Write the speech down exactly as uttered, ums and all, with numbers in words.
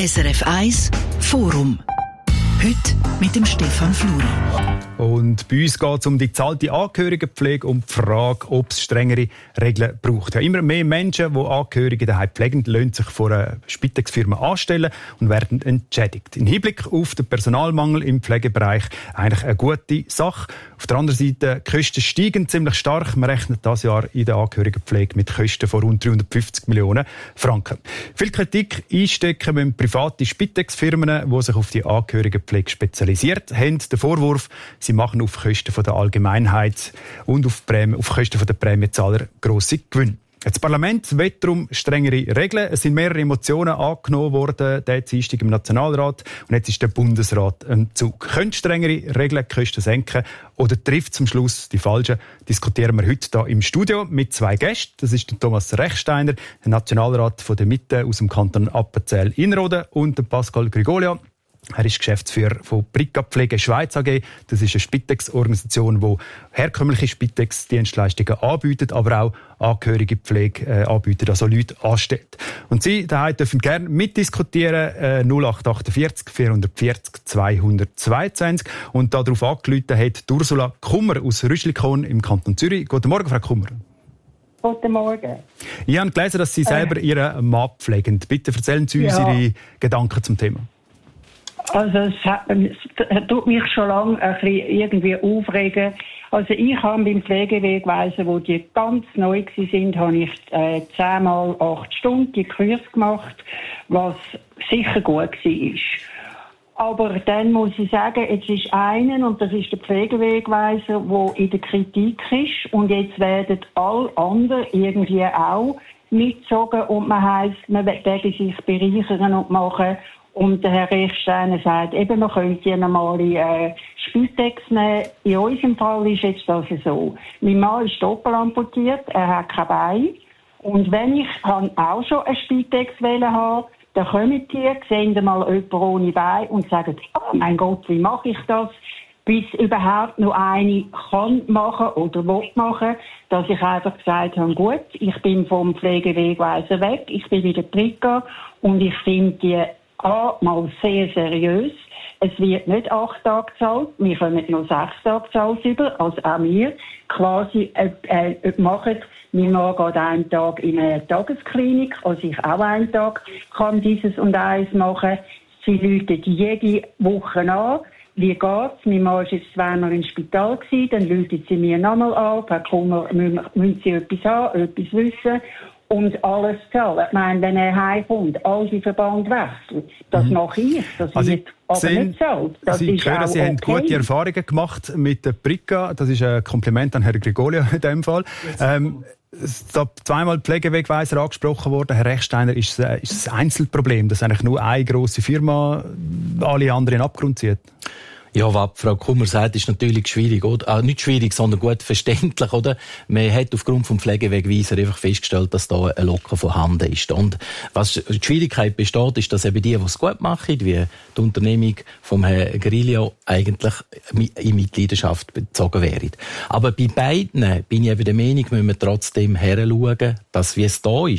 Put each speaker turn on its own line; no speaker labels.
S R F eins Forum. Heute mit dem Stefan Fluri.
Und bei uns geht es um die gezahlte Angehörigenpflege und die Frage, ob es strengere Regeln braucht. Ja, immer mehr Menschen, die Angehörige daheim pflegen, lassen sich von einer Spitex-Firma anstellen und werden entschädigt. Im Hinblick auf den Personalmangel im Pflegebereich eigentlich eine gute Sache. Auf der anderen Seite, die Kosten steigen ziemlich stark. Man rechnet dieses Jahr in der Angehörigenpflege mit Kosten von rund dreihundertfünfzig Millionen Franken. Viel Kritik einstecken müssen private Spitex-Firmen, die sich auf die Angehörigenpflege spezialisiert haben. Der Vorwurf, sie machen auf Kosten der Allgemeinheit und auf, Prämie, auf Kosten der Prämienzahler grosse Gewinne. Das Parlament will darum strengere Regeln. Es sind mehrere Emotionen angenommen worden, der Dienstag im Nationalrat. Und jetzt ist der Bundesrat im Zug. Können strengere Regeln die Kosten senken oder trifft zum Schluss die falschen? Diskutieren wir heute hier im Studio mit zwei Gästen. Das ist der Thomas Rechsteiner, der Nationalrat von der Mitte aus dem Kanton Appenzell-Innerrhoden, und der Pascal Grigolia. Er ist Geschäftsführer von Brika Pflege Schweiz A G. Das ist eine Spitex-Organisation, die herkömmliche Spitex-Dienstleistungen anbietet, aber auch angehörige Pflege äh, anbietet, also Leute anstellt. Und Sie daheim dürfen gerne mitdiskutieren. Äh, null acht achtundvierzig vierhundertvierzig zweihundertzweiundzwanzig. Und darauf angerufen hat Ursula Kummer aus Rüschlikon im Kanton Zürich. Guten Morgen, Frau Kummer.
Guten Morgen.
Ich habe gelesen, dass Sie selber äh. Ihren Mann pflegen. Bitte erzählen Sie uns ja. Ihre Gedanken zum Thema.
Also es, hat, es tut mich schon lange ein bisschen irgendwie aufregen. Also ich habe beim Pflegewegweisen, wo die ganz neu waren, habe ich äh, zehnmal acht Stunden die Kurs gemacht, was sicher gut war. Aber dann muss ich sagen, jetzt ist einer, und das ist der Pflegewegweiser, der in der Kritik ist, und jetzt werden alle anderen irgendwie auch mitgezogen, und man heisst, man werde sich bereichern und machen. Und der Herr Rechsteiner sagt, eben, man könnte ja normale äh, Spitex nehmen. In unserem Fall ist jetzt das so. Mein Mann ist doppelt amputiert, er hat kein Bein. Und wenn ich auch schon eine Spitex haben, dann kommen die, sehen mal jemanden ohne Bein und sagen, oh mein Gott, wie mache ich das? Bis überhaupt noch eine kann machen oder will machen, dass ich einfach gesagt habe, gut, ich bin vom Pflegewegweiser weg, ich bin wieder Brika, und ich finde die A, mal sehr seriös. Es wird nicht acht Tage gezahlt, wir kommen nur sechs Tage gezahlt über, also auch wir. Quasi äh, äh, machen, mein Mann geht einen Tag in eine Tagesklinik, also ich auch einen Tag kann dieses und eins machen. Sie rufen jede Woche an. Wie geht's? Mein Mann war jetzt zweimal im Spital gewesen, dann rufen sie mir nochmal an. Herr Kummer, müssen Sie etwas haben, etwas wissen? Und alles zahlen. Ich meine, wenn er heimkommt, all die Verband wechseln, das mhm. mache ich. Das
also
wird aber
sehen,
nicht zahlt. Das
Sie
ist
hören,
auch
Sie
okay.
haben gute Erfahrungen gemacht mit der Brika. Das ist ein Kompliment an Herrn Grigolia in dem Fall. Ähm, es ist zweimal Pflegewegweiser angesprochen worden. Herr Rechsteiner, ist es, ist es ein Einzelproblem, dass eigentlich nur eine grosse Firma alle anderen in den Abgrund zieht?
Ja, was Frau Kummer sagt, ist natürlich schwierig, oder? Ah, nicht schwierig, sondern gut verständlich, oder? Man hat aufgrund vom Pflegewegweiser einfach festgestellt, dass da ein Locker vorhanden ist. Und was die Schwierigkeit besteht, ist, dass eben die, die es gut machen, wie die Unternehmung vom Herrn Grillo, eigentlich in Mitgliedschaft bezogen wären. Aber bei beiden bin ich eben der Meinung, müssen wir trotzdem heranschauen, dass wie es da ist,